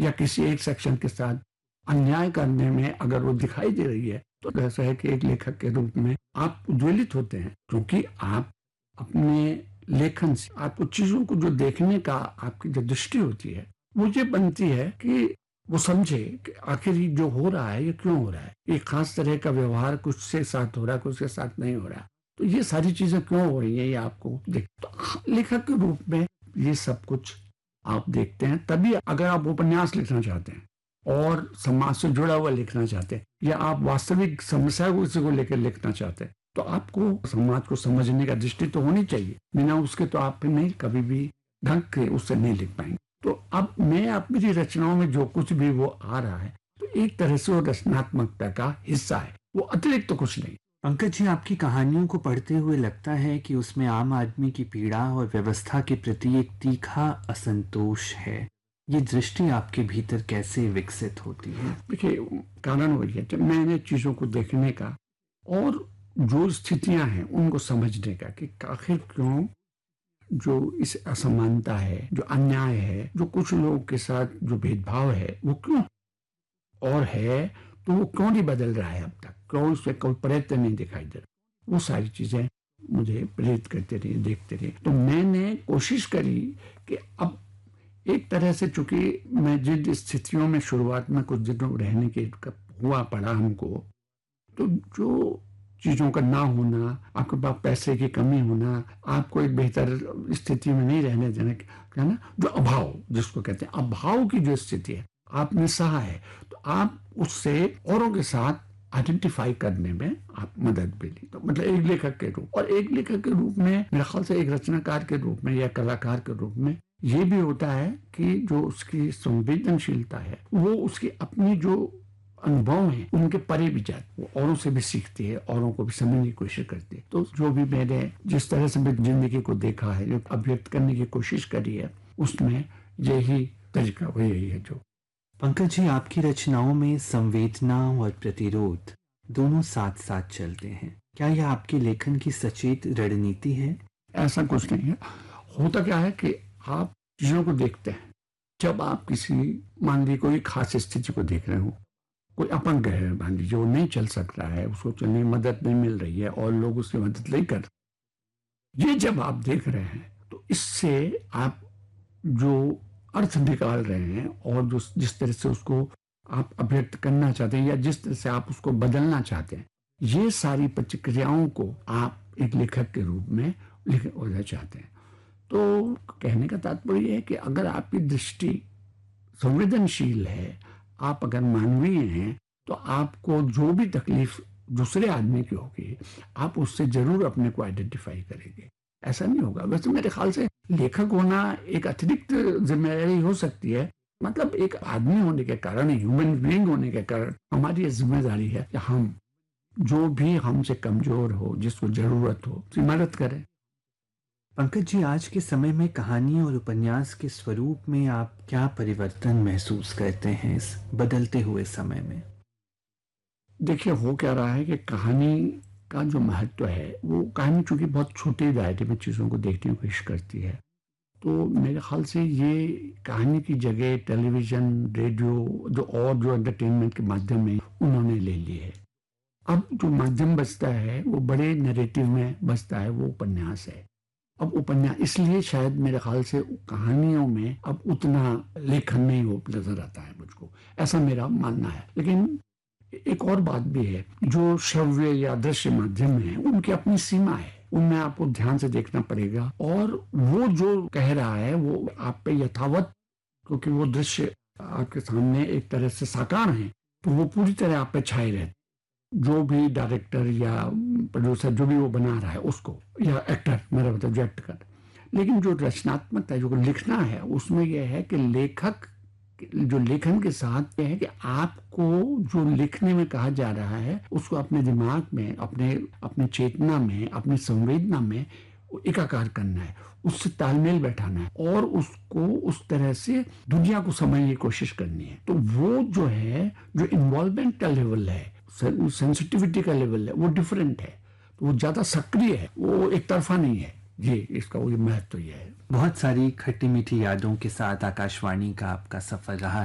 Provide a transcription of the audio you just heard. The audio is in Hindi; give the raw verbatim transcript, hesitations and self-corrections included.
या किसी एक सेक्शन के साथ अन्याय करने में अगर वो दिखाई दे रही है, तो ऐसा है कि एक लेखक के रूप में आप उज्ज्वलित होते हैं, क्योंकि आप अपने लेखन से आपको चीजों को जो देखने का आपकी जो दृष्टि होती है, मुझे बनती है कि वो समझे कि आखिर जो हो रहा है ये क्यों हो रहा है, एक खास तरह का व्यवहार कुछ से साथ हो रहा है, कुछ के साथ नहीं हो रहा, तो ये सारी चीजें क्यों हो रही है ये आपको देख, तो लेखक के रूप में ये सब कुछ आप देखते हैं। तभी अगर आप उपन्यास लिखना चाहते हैं और समाज से जुड़ा हुआ लिखना चाहते हैं, या आप वास्तविक समस्या को किसी को लेकर लिखना चाहते हैं, तो आपको समाज को समझने का दृष्टि तो होनी चाहिए। बिना उसके तो आप नहीं कभी भी ढंग के उससे नहीं लिख पाएंगे। तो अब मैं अपनी रचनाओं में जो कुछ भी वो आ रहा है, तो एक तरह से वो रचनात्मकता का हिस्सा है, वो अतिरिक्त तो कुछ नहीं। पंकज जी, आपकी कहानियों को पढ़ते हुए लगता है कि उसमें आम आदमी की पीड़ा और व्यवस्था के प्रति एक तीखा असंतोष है। ये दृष्टि आपके भीतर कैसे विकसित होती है? देखिए, कारण वही है कि मैंने चीजों को देखने का और जो स्थितियां हैं उनको समझने का, कि आखिर क्यों जो इस असमानता है, जो अन्याय है, जो कुछ लोगों के साथ जो भेदभाव है, वो क्यों और है, तो वो क्यों नहीं बदल रहा है अब तक, क्यों उसमें कोई प्रयत्न नहीं दिखाई दे रहा। वो सारी चीजें मुझे प्रेरित करते रहे, देखते रहे। तो मैंने कोशिश करी कि अब एक तरह से, चूंकि मैं जिन स्थितियों में शुरुआत में कुछ दिनों रहने के हुआ पड़ा हमको, तो जो चीजों का ना होना, आपके पास पैसे की कमी होना, आपको एक बेहतर स्थिति में नहीं रहने देने का ना, जो अभाव जिसको कहते हैं, अभाव की जो स्थिति है आपने सहा है, तो आप उससे औरों के साथ आइडेंटिफाई करने में आप मदद मिली। तो मतलब एक लेखक के रूप, और एक लेखक के रूप में मेरे ख्याल से एक रचनाकार के रूप में या कलाकार के रूप में ये भी होता है कि जो उसकी संवेदनशीलता है वो उसकी अपनी जो अनुभव है उनके परे भी जाती, वो औरों से भी सीखती है, औरों को भी समझने की कोशिश करती है। तो जो भी मैंने जिस तरह से मैं जिंदगी को देखा है, जो अभिव्यक्त करने की कोशिश करी है, उसमें यही तरीका वो यही है। जो पंकज जी, आपकी रचनाओं में संवेदना और प्रतिरोध दोनों साथ साथ चलते हैं। क्या यह आपके लेखन की सचेत रणनीति है? ऐसा कुछ नहीं है। होता क्या है कि आप चीजों को देखते हैं, जब आप किसी मान लीजिए कोई खास स्थिति को देख रहे हो, कोई अपंग है मान लीजिए, वो नहीं चल सकता है, उसको चलने में मदद नहीं मिल रही है और लोग उसकी मदद नहीं कर रहे, ये जब आप देख रहे हैं तो इससे आप जो अर्थ निकाल रहे हैं और जो जिस तरह से उसको आप अभिव्यक्त करना चाहते हैं या जिस तरह से आप उसको बदलना चाहते हैं, ये सारी प्रतिक्रियाओं को आप एक लेखक के रूप में लिखना चाहते हैं। तो कहने का तात्पर्य है कि अगर आपकी दृष्टि संवेदनशील है, आप अगर मानवीय हैं, तो आपको जो भी तकलीफ दूसरे आदमी की होगी, आप उससे जरूर अपने को आइडेंटिफाई करेंगे। ऐसा नहीं होगा। वैसे मेरे ख्याल से लेखक होना एक अतिरिक्त जिम्मेदारी हो सकती है, मतलब एक आदमी होने के कारण, ह्यूमन बीइंग होने के कारण हमारी ये जिम्मेदारी है कि हम जो भी हमसे कमजोर हो, जिसको जरूरत हो, उसकी मदद करें। पंकज जी, आज के समय में कहानी और उपन्यास के स्वरूप में आप क्या परिवर्तन महसूस करते हैं इस बदलते हुए समय में? देखिए, हो क्या रहा है कि कहानी का जो महत्व है, वो कहानी चूंकि बहुत छोटे दायरे में चीजों को देखने की कोशिश करती है, तो मेरे ख्याल से ये कहानी की जगह टेलीविजन, रेडियो, जो और जो एंटरटेनमेंट के माध्यम में उन्होंने ले ली है। अब जो माध्यम बचता है वो बड़े नैरेटिव में बचता है, वो उपन्यास है। अब उपन्यास इसलिए शायद मेरे ख्याल से कहानियों में अब उतना लेखन नहीं हो नजर आता है मुझको, ऐसा मेरा मानना है। लेकिन एक और बात भी है, जो श्रव्य या दृश्य माध्यम है उनकी अपनी सीमा है, उनमें आपको ध्यान से देखना पड़ेगा, और वो जो कह रहा है वो आप पे यथावत, क्योंकि वो दृश्य आपके सामने एक तरह से साकार है, तो वो पूरी तरह आप पे छाए रहते, जो भी डायरेक्टर या प्रोड्यूसर जो भी वो बना रहा है उसको, या एक्टर, मेरा मतलब जो एक्ट कर। लेकिन जो रचनात्मकता जो लिखना है उसमें यह है कि लेखक जो लेखन के साथ यह है कि आपको जो लिखने में कहा जा रहा है उसको अपने दिमाग में, अपने अपने चेतना में, अपनी संवेदना में एकाकार करना है, उससे तालमेल बैठाना है और उसको उस तरह से दुनिया को समझने की कोशिश करनी है। तो वो जो है, जो इन्वॉल्वमेंट का लेवल है, सेंसिटिविटी का लेवल है, वो डिफरेंट है, तो वो ज्यादा सक्रिय है, वो एक तरफा नहीं है। जी, इसका वो महत्व तो ये है। बहुत सारी खट्टी मीठी यादों के साथ आकाशवाणी का आपका सफर रहा